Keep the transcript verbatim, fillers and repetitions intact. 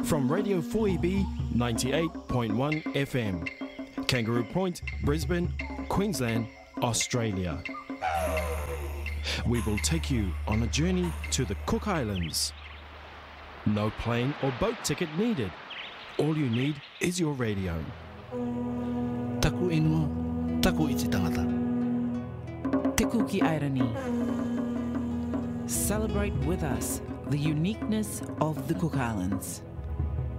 from Radio four E B ninety-eight point one F M, Kangaroo Point, Brisbane, Queensland, Australia. We will take you on a journey to the Cook Islands. No plane or boat ticket needed. All you need is your radio. Taku ingo, taku iti tangata. Te Kuki Airani. Celebrate with us the uniqueness of the Cook Islands.